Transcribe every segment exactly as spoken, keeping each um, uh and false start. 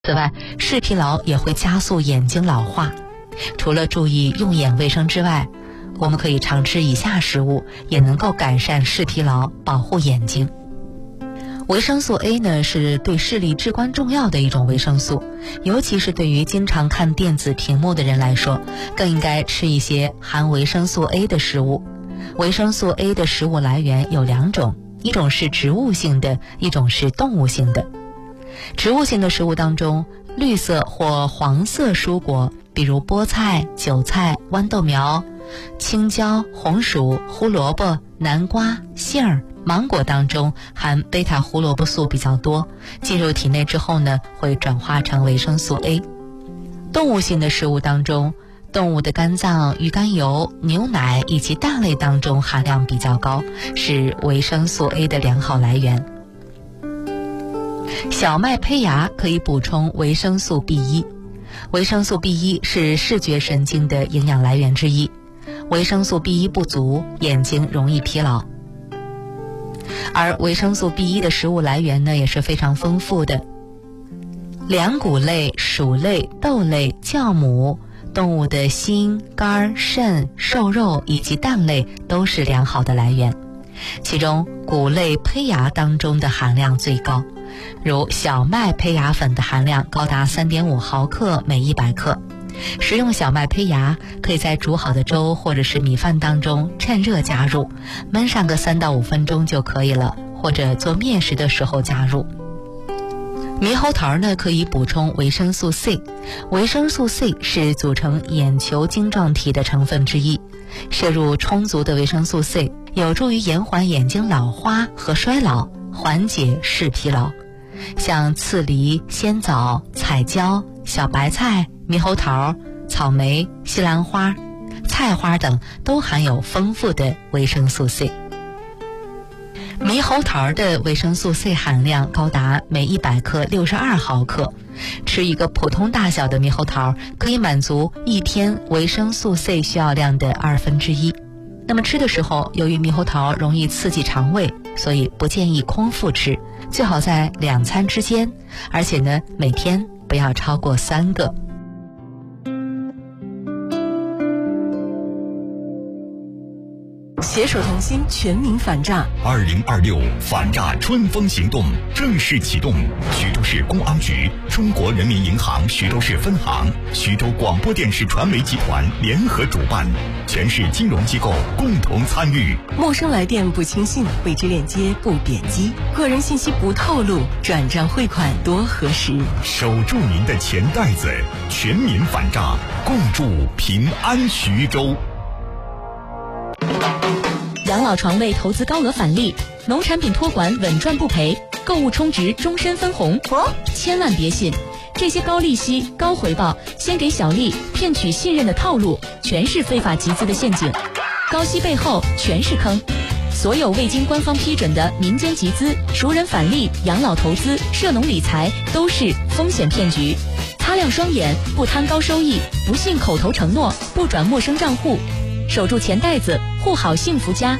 此外，视疲劳也会加速眼睛老化。除了注意用眼卫生之外，我们可以常吃以下食物，也能够改善视疲劳，保护眼睛。维生素 A 呢，是对视力至关重要的一种维生素，尤其是对于经常看电子屏幕的人来说，更应该吃一些含维生素 A 的食物。维生素 A 的食物来源有两种，一种是植物性的，一种是动物性的。植物性的食物当中，绿色或黄色蔬果，比如菠菜、韭菜、豌豆苗、青椒、红薯、胡萝卜、南瓜、杏儿、芒果当中含贝塔胡萝卜素比较多，进入体内之后呢，会转化成维生素 A。 动物性的食物当中，动物的肝脏、鱼肝油、牛奶以及蛋类当中含量比较高，是维生素 A 的良好来源。小麦胚芽可以补充维生素 B 一， 维生素 B 一 是视觉神经的营养来源之一，维生素 B 一 不足，眼睛容易疲劳。而维生素 B 一 的食物来源呢，也是非常丰富的。粮谷类、薯类、豆类、酵母、动物的心、肝、肾、瘦肉以及蛋类都是良好的来源。其中谷类胚芽当中的含量最高，如小麦胚芽粉的含量高达 三点五毫克每一百克。食用小麦胚芽可以在煮好的粥或者是米饭当中趁热加入，焖上个三到五分钟就可以了，或者做面食的时候加入。猕猴桃呢，可以补充维生素 C， 维生素 C 是组成眼球晶状体的成分之一，摄入充足的维生素 C 有助于延缓眼睛老花和衰老，缓解视疲劳。像刺梨、鲜枣、彩椒、小白菜、猕猴桃、草莓、西兰花、菜花等都含有丰富的维生素 C。 猕猴桃的维生素 C 含量高达每一百克六十二毫克，吃一个普通大小的猕猴桃可以满足一天维生素 C 需要量的二分之一。那么吃的时候，由于猕猴桃容易刺激肠胃，所以不建议空腹吃，最好在两餐之间，而且呢，每天不要超过三个。 携手同心，全民反诈。 二零二六反诈春风行动正式启动。徐州市公安局、中国人民银行徐州市分行、徐州广播电视传媒集团联合主办，全市金融机构共同参与。 陌生来电不轻信，未知链接不点击，个人信息不透露，转账汇款多核实。 守住您的钱袋子，全民反诈，共筑平安徐州。 养老床位投资高额返利，农产品托管稳赚不赔，购物充值终身分红。哦，千万别信，这些高利息、高回报、先给小利、骗取信任的套路，全是非法集资的陷阱。高息背后全是坑。所有未经官方批准的民间集资、熟人返利、养老投资、涉农理财都是风险骗局。擦亮双眼，不贪高收益，不信口头承诺，不转陌生账户。守住钱袋子，护好幸福家。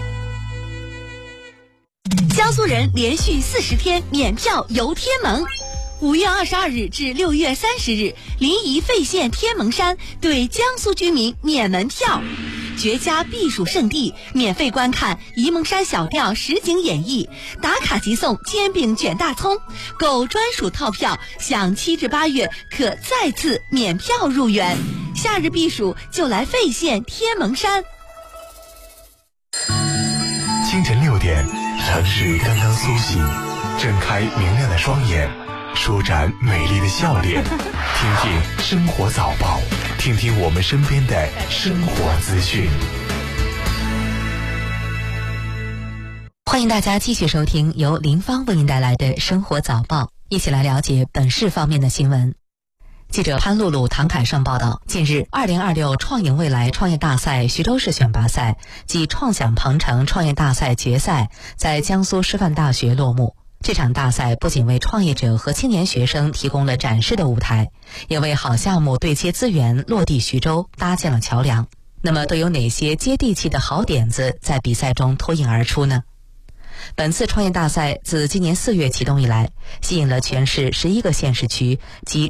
江苏人连续四十天免票游天门，五月二十二日至六月三十日，临沂费县天门山对江苏居民免门票，绝佳避暑胜地，免费观看沂蒙山小调实景演绎，打卡即送煎饼卷大葱，购专属套票享七至八月可再次免票入园。夏日避暑就来费县天门山。 清晨六点，城市刚刚苏醒，睁开明亮的双眼，舒展美丽的笑脸，听听生活早报，听听我们身边的生活资讯。 欢迎大家继续收听由林芳为您带来的生活早报，一起来了解本市方面的新闻。记者潘露露、唐凯胜报道，近日二零二六创赢未来创业大赛徐州市选拔赛暨创想鹏城创业大赛决赛在江苏师范大学落幕。这场大赛不仅为创业者和青年学生提供了展示的舞台，也为好项目对接资源落地徐州搭建了桥梁。那么都有哪些接地气的好点子在比赛中脱颖而出呢？本次创业大赛自今年四月启动以来，吸引了全市十一个县市区及